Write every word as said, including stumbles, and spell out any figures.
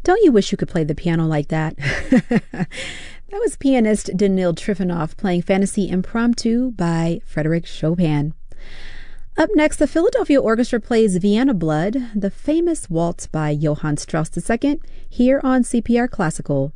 Don't you wish you could play the piano like that? That was pianist Danil Trifonov playing Fantasy Impromptu by Frédéric Chopin. Up next, the Philadelphia Orchestra plays Vienna Blood, the famous waltz by Johann Strauss the Second, here on C P R Classical.